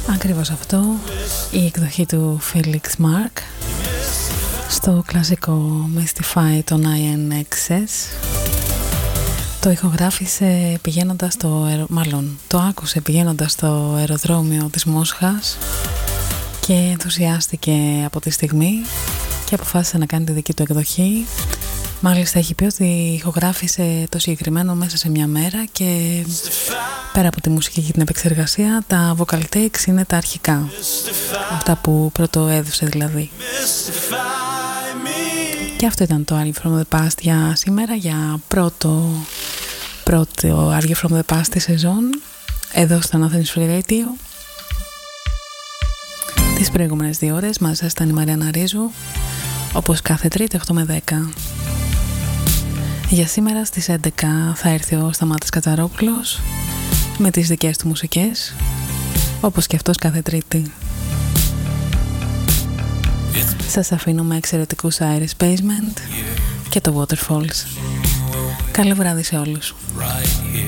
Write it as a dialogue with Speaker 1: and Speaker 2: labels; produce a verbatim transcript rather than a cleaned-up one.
Speaker 1: Ακριβώς αυτό, η εκδοχή του Felix Mark στο κλασικό Mystify των άι εν εξ ες. Το ηχογράφησε πηγαίνοντας στο αερο... μάλλον το άκουσε πηγαίνοντας στο αεροδρόμιο της Μόσχας και ενθουσιάστηκε από τη στιγμή και αποφάσισε να κάνει τη δική του εκδοχή. Μάλιστα έχει πει ότι ηχογράφησε το συγκεκριμένο μέσα σε μια μέρα και πέρα από τη μουσική και την επεξεργασία, τα vocal takes είναι τα αρχικά, αυτά που πρώτο έδωσε δηλαδή. Και αυτό ήταν το Are You From The Past για σήμερα, για πρώτο πρώτο Are You From The Past τη σεζόν εδώ στο Athens Free Radio. Τις προηγούμενες δύο ώρες μας ήταν η Μαριάννα Ρίζου, όπως κάθε Τρίτη οκτώ με δέκα. Για σήμερα στις έντεκα θα έρθει ο Σταμάτης Κατσαρόπουλος με τις δικές του μουσικές, όπως και αυτός κάθε Τρίτη. Σας αφήνω με εξαιρετικούς Iris Basement και το Waterfalls. Καλό βράδυ σε όλους. Right here.